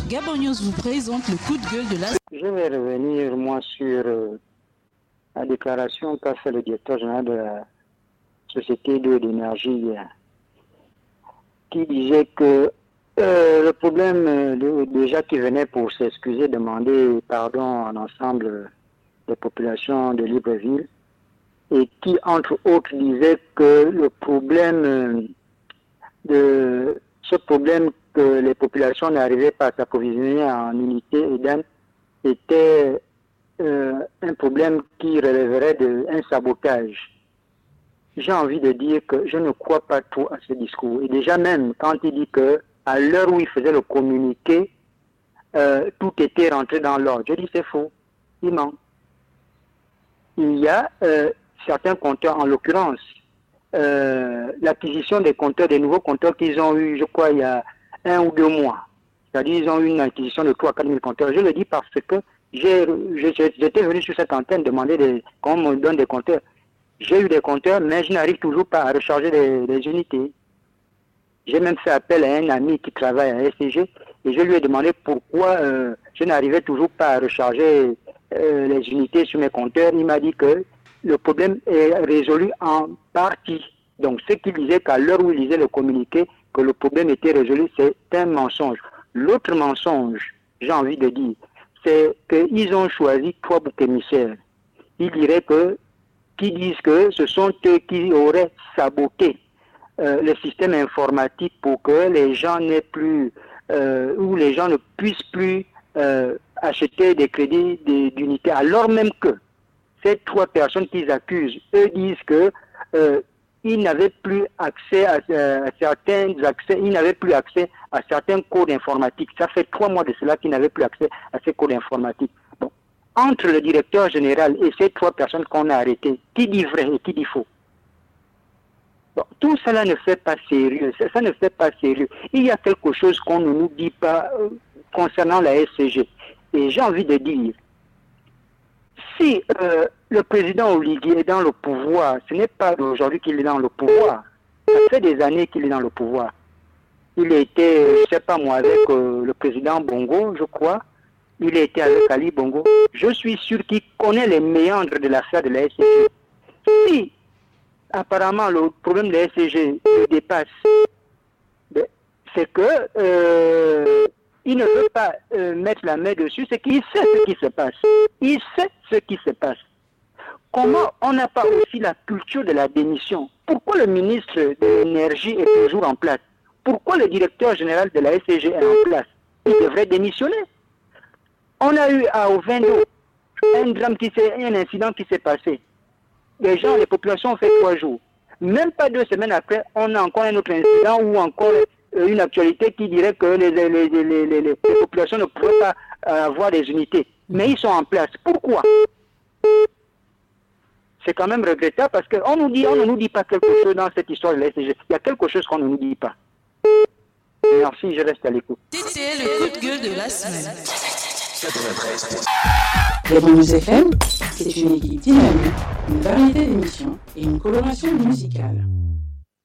Gabon News vous présente le coup de gueule de la... Je vais revenir, moi, sur la déclaration qu'a fait le directeur général de la Société d'eau et d'énergie, qui disait que le problème, déjà qui venait pour s'excuser, demander pardon à l'ensemble des populations de Libreville, et qui, entre autres, disait que le problème ce problème que les populations n'arrivaient pas à s'approvisionner en unité EDAN était un problème qui relèverait d'un sabotage. J'ai envie de dire que je ne crois pas trop à ce discours. Et déjà même, quand il dit que à l'heure où il faisait le communiqué, tout était rentré dans l'ordre. Je dis c'est faux. Il ment. Il y a certains compteurs, en l'occurrence, l'acquisition des compteurs, des nouveaux compteurs qu'ils ont eu, je crois, il y a 1 ou 2 mois. C'est-à-dire ils ont eu une acquisition de 3 à 4 000 compteurs. Je le dis parce que j'étais venu sur cette antenne demander qu'on me donne des compteurs. J'ai eu des compteurs, mais je n'arrive toujours pas à recharger les unités. J'ai même fait appel à un ami qui travaille à SCG et je lui ai demandé pourquoi je n'arrivais toujours pas à recharger les unités sur mes compteurs. Il m'a dit que le problème est résolu en partie. Donc, ce qu'il disait qu'à l'heure où il lisait le communiqué, que le problème était résolu, c'est un mensonge. L'autre mensonge, j'ai envie de dire, c'est qu'ils ont choisi 3 boucs émissaires. Ils diraient qu'ils disent que ce sont eux qui auraient saboté le système informatique pour que les gens n'aient plus, ou les gens ne puissent plus acheter des crédits d'unité, alors même que ces 3 personnes qu'ils accusent, eux disent que ils n'avaient plus accès à certains accès, ils n'avaient plus accès à certains codes informatiques. Ça fait 3 mois de cela qu'ils n'avaient plus accès à ces codes informatiques. Bon. Entre le directeur général et ces 3 personnes qu'on a arrêtées, qui dit vrai et qui dit faux? Bon, tout cela ne fait pas sérieux. Ça ne fait pas sérieux. Il y a quelque chose qu'on ne nous dit pas concernant la SCG. Et j'ai envie de dire, si le président Oligui est dans le pouvoir, ce n'est pas d'aujourd'hui qu'il est dans le pouvoir. Ça fait des années qu'il est dans le pouvoir. Il était, je ne sais pas moi, avec le président Bongo, je crois. Il était avec Ali Bongo. Je suis sûr qu'il connaît les méandres de l'affaire de la SCG. Si, apparemment, le problème de la SCG le dépasse, c'est que il ne veut pas mettre la main dessus, c'est qu'il sait ce qui se passe. Il sait ce qui se passe. Comment on n'a pas aussi la culture de la démission? Pourquoi le ministre de l'Énergie est toujours en place? Pourquoi le directeur général de la SCG est en place? Il devrait démissionner. On a eu à Ovendo un incident qui s'est passé. Les populations ont fait 3 jours. Même pas 2 semaines après, on a encore un autre incident ou encore une actualité qui dirait que les populations ne pourraient pas avoir des unités. Mais ils sont en place. Pourquoi? C'est quand même regrettable parce qu'on ne nous dit pas quelque chose dans cette histoire de la SCG. Il y a quelque chose qu'on ne nous dit pas. Merci, je reste à l'écoute. C'était le coup de gueule de la semaine. Gabon News FM, c'est une équipe dynamique, une variété d'émissions et une coloration musicale.